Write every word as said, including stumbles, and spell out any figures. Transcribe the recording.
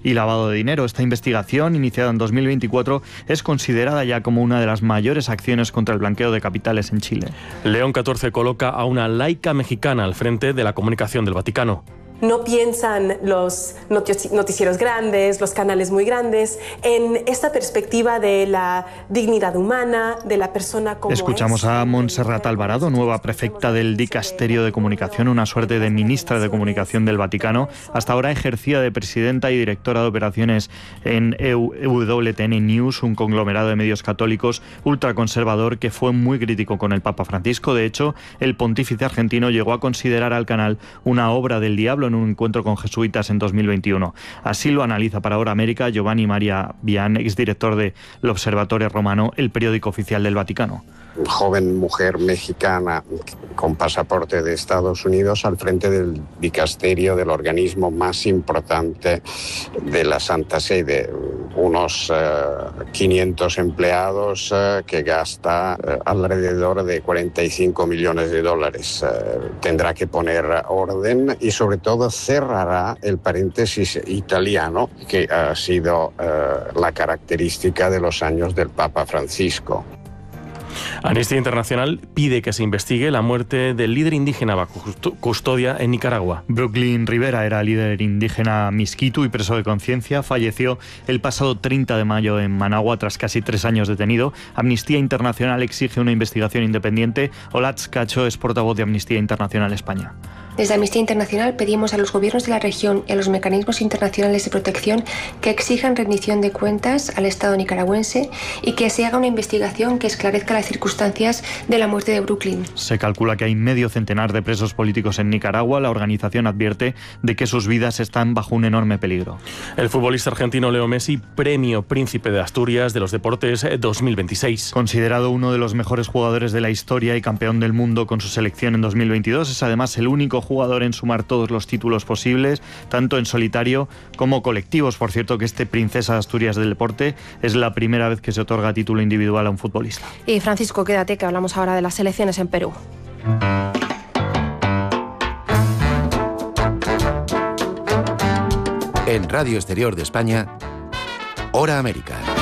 y lavado de dinero. Esta investigación, iniciada en dos mil veinticuatro, es considerada ya como una de las mayores acciones contra el blanqueo de capitales en Chile. León catorce coloca a una laica mexicana al frente de la comunicación del Vaticano. No piensan los noticieros grandes, los canales muy grandes, en esta perspectiva de la dignidad humana, de la persona como Escuchamos es. a Montserrat Alvarado, nueva prefecta del Dicasterio de Comunicación, una suerte de ministra de Comunicación del Vaticano. Hasta ahora ejercía de presidenta y directora de operaciones en E W T N News, un conglomerado de medios católicos ultraconservador que fue muy crítico con el Papa Francisco. De hecho, el pontífice argentino llegó a considerar al canal una obra del diablo en un encuentro con jesuitas en dos mil veintiuno. Así lo analiza para Hora América Giovanni Maria Vian, exdirector del Observatorio Romano, el periódico oficial del Vaticano. Joven mujer mexicana con pasaporte de Estados Unidos al frente del dicasterio del organismo más importante de la Santa Sede, unos uh, quinientos empleados uh, que gasta uh, alrededor de cuarenta y cinco millones de dólares. Uh, tendrá que poner orden y sobre todo cerrará el paréntesis italiano que ha sido uh, la característica de los años del Papa Francisco. Amnistía Internacional pide que se investigue la muerte del líder indígena bajo custodia en Nicaragua. Brooklyn Rivera era líder indígena Miskitu y preso de conciencia. Falleció el pasado treinta de mayo en Managua tras casi tres años detenido. Amnistía Internacional exige una investigación independiente. Olatz Cacho es portavoz de Amnistía Internacional España. Desde Amnistía Internacional pedimos a los gobiernos de la región y a los mecanismos internacionales de protección que exijan rendición de cuentas al Estado nicaragüense y que se haga una investigación que esclarezca las circunstancias de la muerte de Brooklyn. Se calcula que hay medio centenar de presos políticos en Nicaragua. La organización advierte de que sus vidas están bajo un enorme peligro. El futbolista argentino Leo Messi, premio Príncipe de Asturias de los Deportes dos mil veintiséis. Considerado uno de los mejores jugadores de la historia y campeón del mundo con su selección en dos mil veintidós, es además el único jugador en sumar todos los títulos posibles, tanto en solitario como colectivos. Por cierto, que este Princesa de Asturias del deporte es la primera vez que se otorga título individual a un futbolista. Y Francisco, quédate que hablamos ahora de las elecciones en Perú. En Radio Exterior de España, Hora América.